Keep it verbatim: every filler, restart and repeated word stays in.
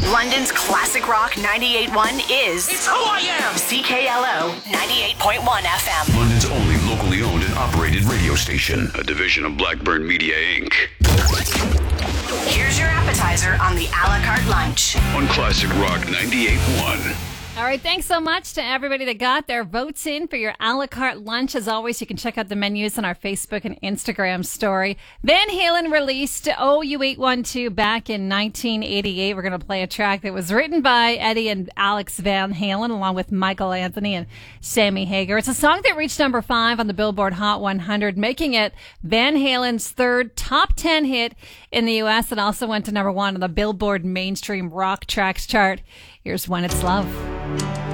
London's classic rock ninety-eight point one is... It's who I am! C K L O ninety-eight point one F M. London's only locally owned and operated radio station. A division of Blackburn Media, Incorporated. Here's your appetizer on the a la carte lunch. On Classic Rock ninety-eight point one. All right, thanks so much to everybody that got their votes in for your a la carte lunch. As always, you can check out the menus on our Facebook and Instagram story. Van Halen released O U eight one two back in nineteen eighty-eight. We're going to play a track that was written by Eddie and Alex Van Halen, along with Michael Anthony and Sammy Hagar. It's a song that reached number five on the Billboard Hot one hundred, making it Van Halen's third top ten hit in the U S. It also went to number one on the Billboard Mainstream Rock Tracks chart. Here's When It's Love.